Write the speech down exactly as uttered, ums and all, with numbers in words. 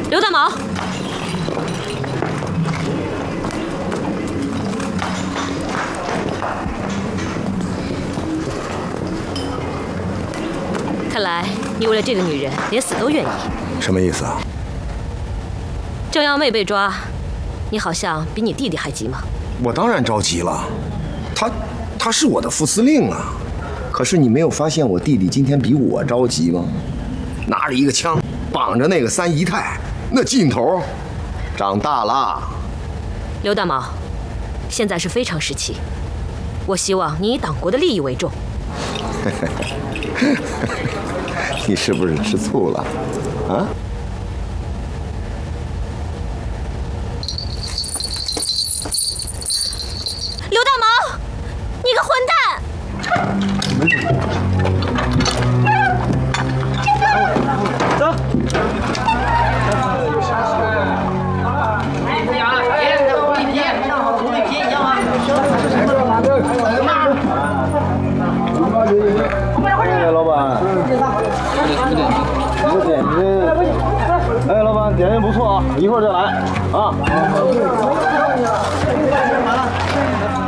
刘大毛，看来你为了这个女人连死都愿意。 什么意思啊？ 郑幺妹被抓，你好像比你弟弟还急吗？ 我当然着急了，他他是我的副司令啊。可是你没有发现我弟弟今天比我着急吗？拿着一个枪，绑着那个三姨太，那劲头，长大了。 刘大毛，现在是非常时期，我希望你以党国的利益为重。 你是不是吃醋了？啊？ 刘大毛，你个混蛋！ 走。哎，老板，这点心，哎，老板点心不错啊，一会儿再来啊。